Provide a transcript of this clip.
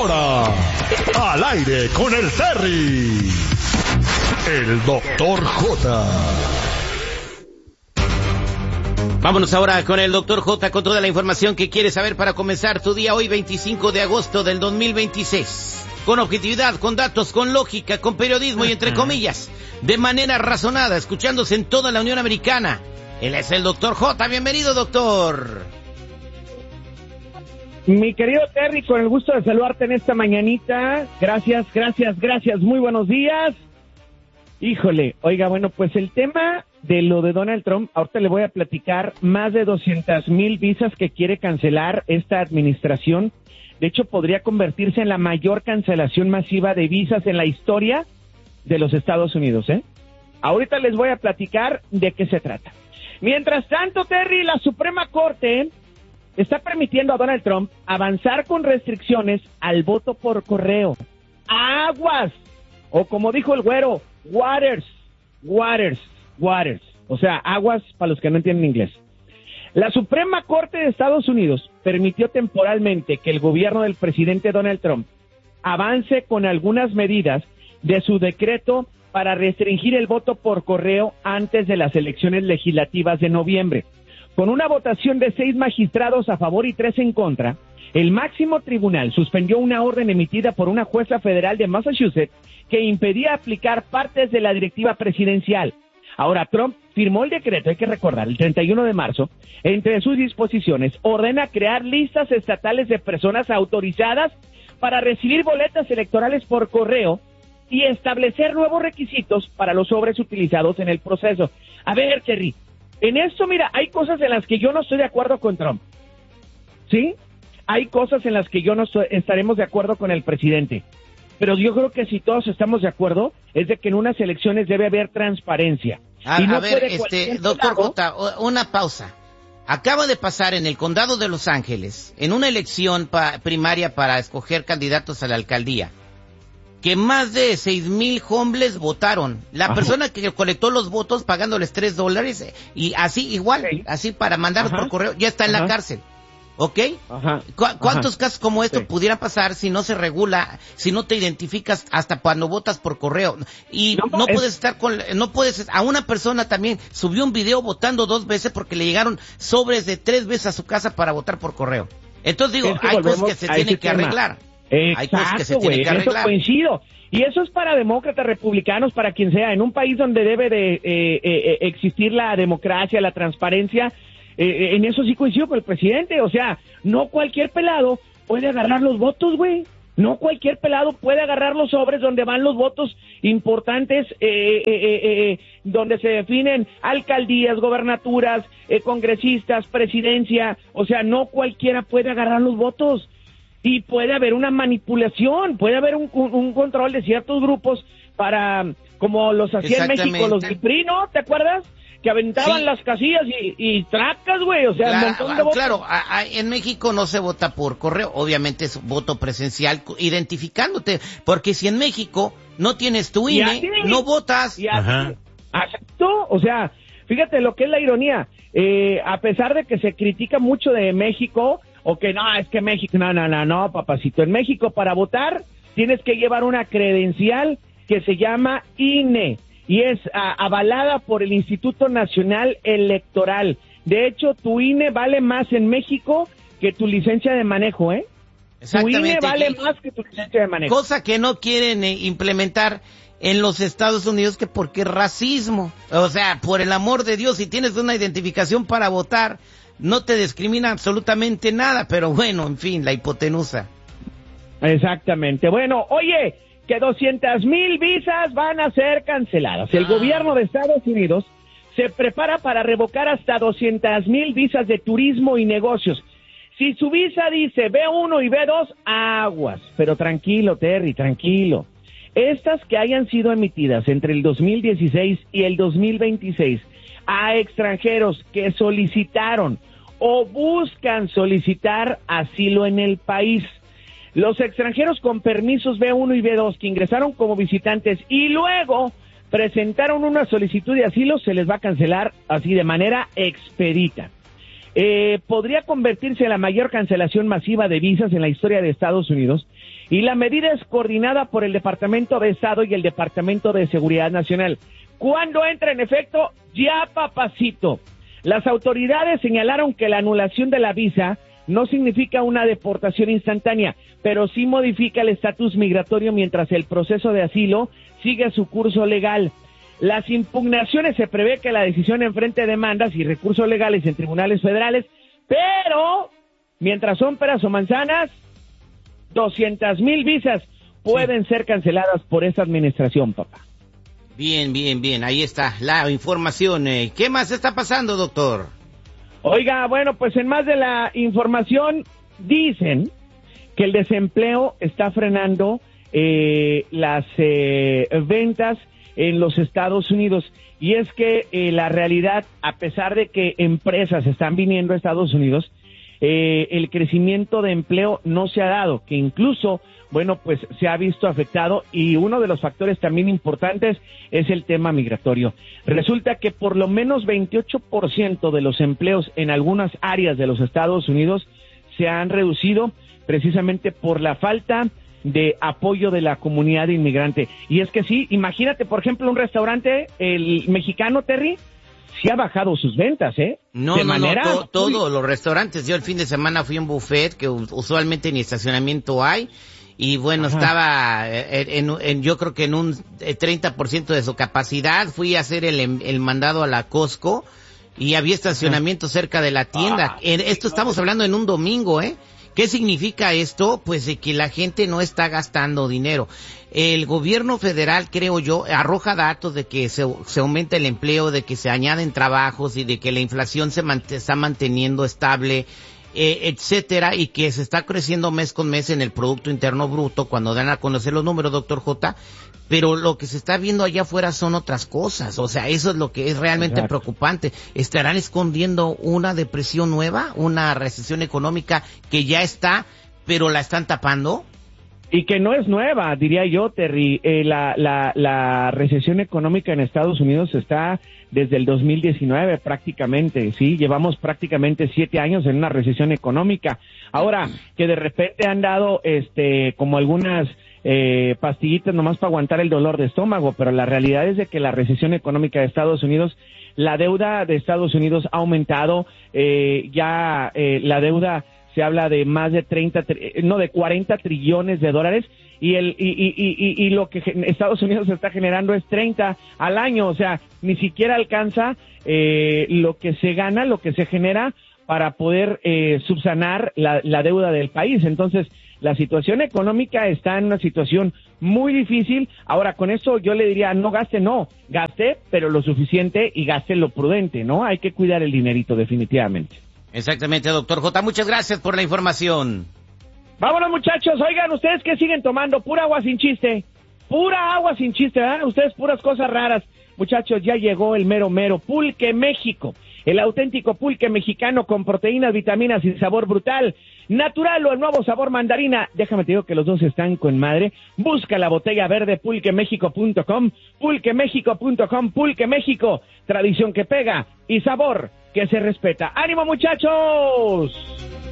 ahora, al aire con el Terry, el Dr. J. Vámonos ahora con el Dr. J con toda la información que quieres saber para comenzar tu día hoy 25 de agosto del 2026. Con objetividad, con datos, con lógica, con periodismo y entre comillas, de manera razonada, escuchándose en toda la Unión Americana. Él es el Dr. J. Bienvenido, doctor. Mi querido Terry, con el gusto de saludarte en esta mañanita. Gracias. Muy buenos días. Híjole, oiga, bueno, pues el tema de lo de Donald Trump, ahorita le voy a platicar más de 200,000 visas que quiere cancelar esta administración. De hecho, podría convertirse en la mayor cancelación masiva de visas en la historia de los Estados Unidos, ¿eh? Ahorita les voy a platicar de qué se trata. Mientras tanto, Terry, la Suprema Corte está permitiendo a Donald Trump avanzar con restricciones al voto por correo. ¡Aguas! O como dijo el güero, waters. O sea, aguas para los que no entienden inglés. La Suprema Corte de Estados Unidos permitió temporalmente que el gobierno del presidente Donald Trump avance con algunas medidas de su decreto para restringir el voto por correo antes de las elecciones legislativas de noviembre. Con una votación de 6 magistrados a favor y 3 en contra, el máximo tribunal suspendió una orden emitida por una jueza federal de Massachusetts que impedía aplicar partes de la directiva presidencial. Ahora, Trump firmó el decreto, hay que recordar, el 31 de marzo. Entre sus disposiciones, ordena crear listas estatales de personas autorizadas para recibir boletas electorales por correo y establecer nuevos requisitos para los sobres utilizados en el proceso. A ver, Terry, en esto, mira, hay cosas en las que yo no estoy de acuerdo con Trump, ¿sí? Hay cosas en las que yo no estaremos de acuerdo con el presidente. Pero yo creo que si todos estamos de acuerdo, es de que en unas elecciones debe haber transparencia. Doctor J, una pausa. Acaba de pasar en el condado de Los Ángeles, en una elección primaria para escoger candidatos a la alcaldía, que más de 6,000 homeless votaron. La persona que colectó los votos pagándoles $3, y así igual, así para mandarlos por correo, ya está en la cárcel. ¿Ok? ¿Cuántos casos como esto pudieran pasar si no se regula, si no te identificas hasta cuando votas por correo? Y no puedes a una persona también subió un video votando 2 veces porque le llegaron sobres de 3 veces a su casa para votar por correo. Entonces digo, hay cosas que se tienen que arreglar. Hay cosas que se tienen que arreglar. Eso coincido. Y eso es para demócratas, republicanos, para quien sea. En un país donde debe de existir la democracia, la transparencia, en eso sí coincido con el presidente. O sea, no cualquier pelado puede agarrar los votos, güey. No cualquier pelado puede agarrar los sobres donde van los votos importantes, donde se definen alcaldías, gobernaturas, congresistas, presidencia. O sea, no cualquiera puede agarrar los votos. Y puede haber una manipulación, puede haber un control de ciertos grupos para, como los hacía en México los del PRI, ¿no? ¿Te acuerdas? Que aventaban las casillas y tracas, güey, o sea, un montón de votos. Claro, en México no se vota por correo, obviamente es voto presencial, identificándote, porque si en México no tienes tu INE, no votas. Exacto, o sea, fíjate lo que es la ironía, a pesar de que se critica mucho de México, o que no, es que México, no, papacito, en México para votar tienes que llevar una credencial que se llama INE, y es avalada por el Instituto Nacional Electoral. De hecho, tu INE vale más en México que tu licencia de manejo, ¿eh? Tu INE vale más que tu licencia de manejo. Cosa que no quieren implementar en los Estados Unidos, que porque es racismo. O sea, por el amor de Dios, si tienes una identificación para votar, no te discrimina absolutamente nada, pero bueno, en fin, la hipotenusa. Exactamente. Bueno, oye, que 200,000 visas van a ser canceladas. El gobierno de Estados Unidos se prepara para revocar hasta 200,000 visas de turismo y negocios. Si su visa dice B1 y B2, aguas. Pero tranquilo, Terry, tranquilo. Estas que hayan sido emitidas entre el 2016 y el 2026 a extranjeros que solicitaron o buscan solicitar asilo en el país. Los extranjeros con permisos B1 y B2 que ingresaron como visitantes y luego presentaron una solicitud de asilo, se les va a cancelar así de manera expedita. podría convertirse en la mayor cancelación masiva de visas en la historia de Estados Unidos, y la medida es coordinada por el Departamento de Estado y el Departamento de Seguridad Nacional. ¿Cuándo entra en efecto? Ya, papacito. Las autoridades señalaron que la anulación de la visa no significa una deportación instantánea, pero sí modifica el estatus migratorio mientras el proceso de asilo sigue su curso legal. Las impugnaciones, se prevé que la decisión enfrente demandas y recursos legales en tribunales federales, pero mientras son peras o manzanas, 200,000 visas pueden ser canceladas por esta administración, papá. Bien, ahí está la información. ¿Qué más está pasando, doctor? Oiga, bueno, pues en más de la información, dicen que el desempleo está frenando las ventas en los Estados Unidos, y es que la realidad, a pesar de que empresas están viniendo a Estados Unidos, el crecimiento de empleo no se ha dado, que incluso, bueno, pues se ha visto afectado, y uno de los factores también importantes es el tema migratorio. Resulta que por lo menos 28% de los empleos en algunas áreas de los Estados Unidos se han reducido precisamente por la falta de apoyo de la comunidad inmigrante. Y es que sí, imagínate, por ejemplo, un restaurante, el mexicano, Terry, sí ha bajado sus ventas, ¿eh? No, todos los restaurantes. Yo el fin de semana fui a un buffet que usualmente ni estacionamiento hay, y bueno, ajá, estaba yo creo que en un 30% de su capacidad. Fui a hacer el mandado a la Costco y había estacionamiento cerca de la tienda. Esto estamos hablando en un domingo, ¿eh? ¿Qué significa esto? Pues de que la gente no está gastando dinero. El gobierno federal, creo yo, arroja datos de que se aumenta el empleo, de que se añaden trabajos y de que la inflación se está manteniendo estable, etcétera, y que se está creciendo mes con mes en el Producto Interno Bruto cuando dan a conocer los números, doctor J. Pero lo que se está viendo allá afuera son otras cosas. O sea, eso es lo que es realmente preocupante. ¿Estarán escondiendo una depresión nueva, una recesión económica que ya está, pero la están tapando? Y que no es nueva, diría yo, Terry. La recesión económica en Estados Unidos está desde el 2019 prácticamente, ¿sí? Llevamos prácticamente 7 años en una recesión económica. Ahora, que de repente han dado como algunas pastillitas nomás para aguantar el dolor de estómago, pero la realidad es de que la recesión económica de Estados Unidos, la deuda de Estados Unidos ha aumentado, la deuda se habla de más de 40 trillones de dólares, y lo que Estados Unidos está generando es 30 al año. O sea, ni siquiera alcanza lo que se gana, lo que se genera para poder subsanar la deuda del país. Entonces, la situación económica está en una situación muy difícil. Ahora, con eso yo le diría, gaste, pero lo suficiente, y gaste lo prudente, ¿no? Hay que cuidar el dinerito, definitivamente. Exactamente, doctor J. Muchas gracias por la información. Vámonos, muchachos. Oigan, ¿ustedes qué siguen tomando? Pura agua sin chiste, ¿verdad? Ustedes puras cosas raras. Muchachos, ya llegó el mero Pulque México, el auténtico pulque mexicano con proteínas, vitaminas y sabor brutal, natural, o el nuevo sabor mandarina. Déjame te digo que los dos están con madre. Busca la botella verde, pulquemexico.com, pulquemexico.com. Pulque México, tradición que pega y sabor que se respeta. ¡Ánimo, muchachos!